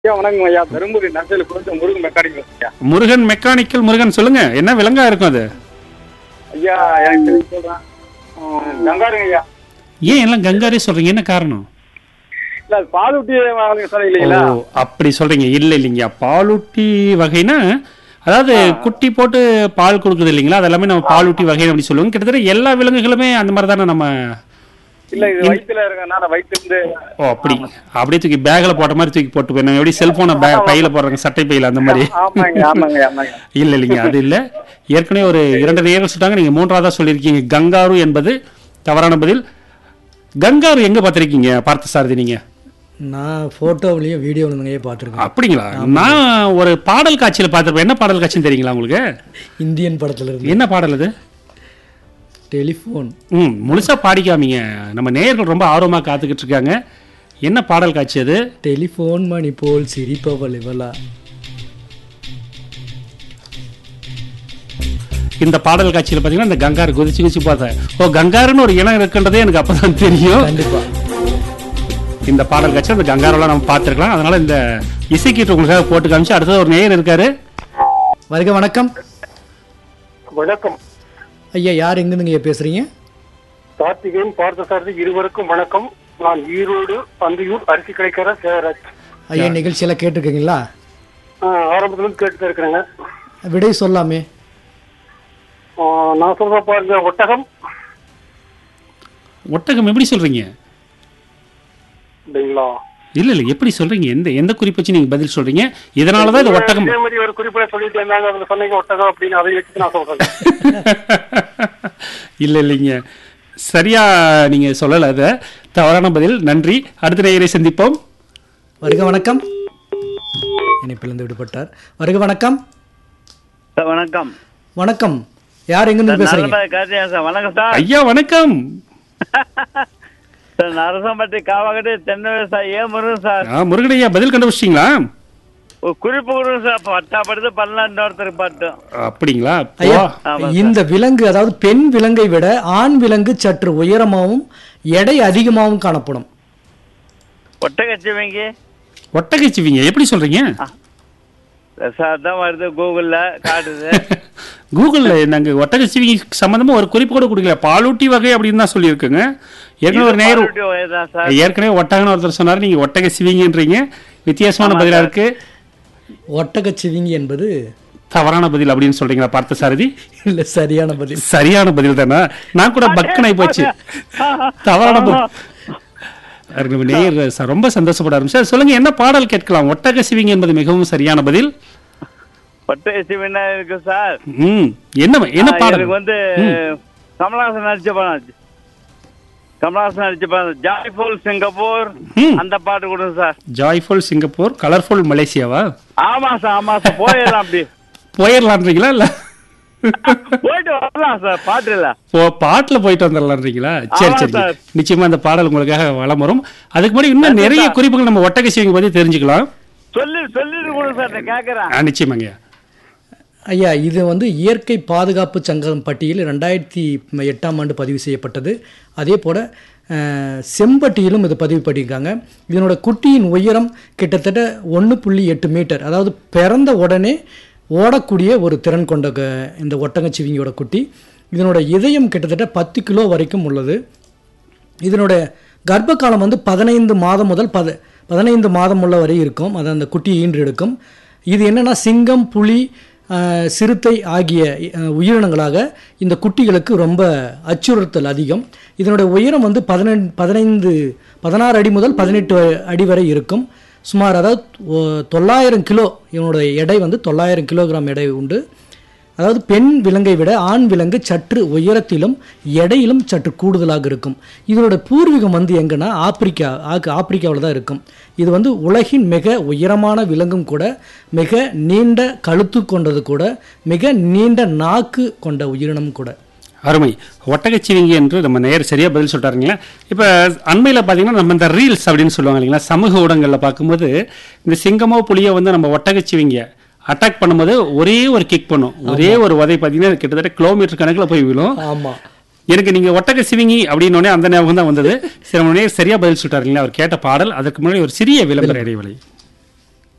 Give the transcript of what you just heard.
ஐயா வணக்கம் ஐயா. தருமபுரி நர்சரியில் கொஞ்சம் முருகன் மெக்கானிக்கல் ஐயா. முருகன் மெக்கானிக்கல். முருகன் சொல்லுங்க, என்ன விலங்கா இருக்கும் அது? ஐயா எனக்கு தெரிஞ்சு சொல்றேன். கங்காருங்க ஐயா. ஏன் எல்லாம் கங்காரே சொல்றீங்க, என்ன காரணம்? இல்ல அது பாலூட்டி சொன்ன ஓ, இல்லைங்களா? அப்படி சொல்றீங்க. இல்ல இல்லைங்க, பாலூட்டி வகைனா அதாவது குட்டி போட்டு பால் கொடுக்குது இல்லைங்களா, அது எல்லாமே நம்ம பாலூட்டி வகை அப்படி சொல்லுவோம். கிட்டத்தட்ட எல்லா விலங்குகளுமே அந்த மாதிரி தானே நம்ம. இல்ல இது வயிற்றுல இருக்கனால வயிற்று இருந்து. ஓ அப்படி, அப்படியே தூக்கி பேக்ல போட்ட மாதிரி தூக்கி போட்டு போயிடும். எப்படி செல்போனை பையில போடுறாங்க, சட்டை பையில அந்த மாதிரி. ஆமாங்க ஆமாங்க ஆமாங்க. இல்ல இல்லைங்க, அது இல்ல. ஏற்கனவே ஒரு 2 நேரம் சொல்லிட்டாங்க, நீங்க 3ஆவதா சொல்லியிருக்கீங்க. கங்காரு என்பது தவறான பதில். கங்காரு எங்க பார்த்திருக்கீங்க பார்த்த சாரதி நீங்க? நான் ஃபோட்டோவிலையும் வீடியோவிலையும் பார்த்துருக்கேன். அப்படிங்களா? நான் ஒரு பாடல் காட்சியில பார்த்திருப்பேன். என்ன பாடல் காட்சின்னு தெரியுங்களா உங்களுக்கு? இந்தியன் படத்துல இருந்து. என்ன பாடல் அது? டெலிஃபோன். முழுசா பாடிக்காமீங்க, நம்ம நேயர்கள் ரொம்ப ஆர்வமா காத்துக்கிட்டு இருக்காங்க. என்ன பாடல் காட்சி அது? டெலிஃபோன் மணி போல் சிரிப்பவள் இவளா. இந்த பாடல் காட்சியில பாத்தீங்கன்னா இந்த கங்காரு குதிச்சு குதிச்சு பார்த்தேன். ஓ, கங்காருன்னு ஒரு இனம் இருக்குன்றதே எனக்கு அப்பதான் தெரியும். கண்டிப்பா இந்த பாடல் காட்சி அந்த கங்காரெல்லாம் நம்ம பார்த்துருக்கலாம். அதனால இந்த இசைக்கீட்டு உங்களுக்காக போட்டு காமிச்சு. அடுத்தது ஒரு நேயர் இருக்காரு. வருக வணக்கம். வணக்கம் ஐயா, யார் எங்கிருந்துங்க பேசுறீங்க? கார்த்திகேயன் பார்த்தசாரதி இருவருக்கும் வணக்கம். நான் ஈரோடு பந்தியூர் அரிசி கிடைக்கிற சேராஜ். ஐயா, நிகழ்ச்சியெல்லாம் கேட்டிருக்கீங்களா? ஆரம்பத்துல இருந்து கேட்டு இருக்கிறேங்க. விடை சொல்லாமே. நான் சொல்ற பாருங்க, ஒட்டகம். ஒட்டகம் எப்படி சொல்றீங்க? அப்படிங்களா? இல்ல இல்ல, எப்படி சொல்றீங்க? எந்த குறிப்பு வச்சு நீங்க பதில் சொல்றீங்க? இதனாலதான் இது ஒட்டகம். இதே மாதிரி ஒரு குறிப்பிட சொல்லிட்டு இருந்தாங்க, அதுல சொன்னீங்க ஒட்டகம் அப்படின்னு, அதை வச்சு நான் சொல்றேன். இல்ல இல்லைங்க, சரியா நீங்க சொல்லல. அத தவறான பதில். நன்றி. அடுத்த நேயரை சந்திப்போம். வருக வணக்கம். இணைப்பிலிருந்து விடுபட்டார். வருக வணக்கம். வணக்கம். வணக்கம். யார் எங்கிருந்து பேசுறீங்க? வணக்கம் சார். ஐயா வணக்கம். சார் நரசம்பட்டி காவாக்கட்டி தென்னை விவசாயி முருகன் சார். முருகன் ஐயா, பதில் கண்டுபிடிச்சிட்டீங்களா? ஒரு குறிப்பு கொடுங்க சார். பட்டா படுத்து 12 ஒருத்தருக்கு பாட்டு. அப்படிங்களா? ஐயா, ஆமா இந்த விலங்கு அதாவது பெண் விலங்கை விட ஆண் விலங்கு சற்று உயரமாகவும் எடை அதிகமாகவும் காணப்படும். ஒட்டகச்சிவங்கி. ஒட்டகச்சிவிங்க எப்படி சொல்றீங்க? சார் தான் வருது, கூகுள்ல காட்டுது. கூகுள்ல நாங்க ஒட்டகச்சிவிங்கி சம்பந்தமா ஒரு குறிப்பு கூட கொடுக்கல. பாலூட்டி வகை அப்படின்னு தான் சொல்லியிருக்குங்க. ஏற்கனவே ஒரு நேரம் பாலூட்டி வகைதான் சார். ஏற்கனவே ஒட்டகன்னு ஒருத்தர் சொன்னாரு, நீங்க ஒட்டகச்சிவிங்கன்றீங்க. வித்தியாசமான பதிலா இருக்கு. ஒட்டகச்சிவிங்கி என்பது தவறான பதில் அப்படின்னு சொல்றீங்களா பார்த்த சாரதி? இல்ல, சரியான பதில். சரியான பதில் தானே? நான் கூட பக்கனாய் போச்சு. தவறான பதில். நேயர் ரொம்ப சந்தோஷப்பட ஆரம்பிச்சு. சொல்லுங்க, என்ன பாடல் கேட்கலாம்? ஒட்டக சிவிங்க என்பது மிகவும் சரியான பதில். ஒட்டகச்சிவனா இருக்கு சார். என்ன பாடல்? எனக்கு வந்து கமலஹாசன் நடிச்ச படம். கமலஹாசன் நடிச்ச படம் ஜாய்ஃபுல் சிங்கப்பூர். அந்த பாட்டு கொடுங்க சார். Joyful Singapore, colourful மலேசியாவா? ஆமா சார், ஆமா சார். போயிடலாம். அப்படி போயிடலான்றீங்களா? இல்ல போயிட்டு வரலாம் சார். பாட்டு இல்ல, பாட்டுல போயிட்டு வந்துடலான்றீங்களா? சரி சரி, நிச்சயமா அந்த பாடல் உங்களுக்காக வளம் வரும். அதுக்கு முன்னாடி இன்னும் நிறைய குறிப்புகள் நம்ம ஒட்டக சிவிங்க பத்தி தெரிஞ்சுக்கலாம். சொல்லிட்டு கொடுங்க சார், நான் கேட்கறேன். நிச்சயமாங்க ஐயா, இது வந்து இயற்கை பாதுகாப்பு சங்கம் பட்டியல் 2008 பதிவு செய்யப்பட்டது. அதே போல் செம்பட்டியிலும் இது பதிவு பண்ணியிருக்காங்க. இதனோட குட்டியின் உயரம் கிட்டத்தட்ட 1.8 மீட்டர். அதாவது பிறந்த உடனே ஓடக்கூடிய ஒரு திறன் கொண்ட இந்த ஒட்டகச்சிவிங்கியோட குட்டி. இதனோட இதயம் கிட்டத்தட்ட 10 கிலோ வரைக்கும் உள்ளது. இதனோட கர்ப்ப காலம் வந்து 15 மாதம் முதல் 15 மாதம் உள்ள வரை இருக்கும். அது அந்த குட்டியை ஈன்று எடுக்கும். இது என்னென்னா, சிங்கம், புலி, சிறுத்தை ஆகிய உயிரினங்களாக இந்த குட்டிகளுக்கு ரொம்ப அச்சுறுத்தல் அதிகம். இதனுடைய உயரம் வந்து 16 அடி முதல் 18 அடி வரை இருக்கும். சுமார் அதாவது 900 கிலோ. இவனுடைய எடை வந்து 900 கிலோகிராம் எடை உண்டு. அதாவது பெண் விலங்கை விட ஆண் விலங்கு சற்று உயரத்திலும் எடையிலும் சற்று கூடுதலாக இருக்கும். இதனோட பூர்வீகம் வந்து எங்கன்னா ஆப்பிரிக்காவில் தான் இருக்கும். இது வந்து உலகின் மிக உயரமான விலங்கும் கூட, மிக நீண்ட கழுத்து கொண்டது கூட, மிக நீண்ட நாக்கு கொண்ட உயிரினம் கூட. அருமை. ஒட்டகச்சிவிங்கி என்று நம்ம நேர் சரியா பதில் சொல்லிட்டாருங்களா? இப்போ அண்மையில் பார்த்தீங்கன்னா நம்ம இந்த ரீல்ஸ் அப்படின்னு சொல்லுவாங்க இல்லைங்களா, சமூக ஊடகங்களில் பார்க்கும்போது இந்த சிங்கமோ புலியோ வந்து நம்ம ஒட்டகச்சிவிங்க அட்டாக் பண்ணும்போது ஒரே ஒரு கிக் பண்ணும், ஒரே ஒரு உதை பார்த்தீங்கன்னா கிட்டத்தட்ட கிலோமீட்டர் கணக்கில் போய் விழும். ஆமாம், எனக்கு நீங்க ஒட்டக சிவிங்கி அப்படின்னோடனே அந்த ஞாபகம் தான் வந்தது. சரியா பதில் சொல்லிட்டாருங்களா அவர் கேட்ட பாடல். அதற்கு முன்னாடி ஒரு சிறிய விளம்பர இடைவேளை.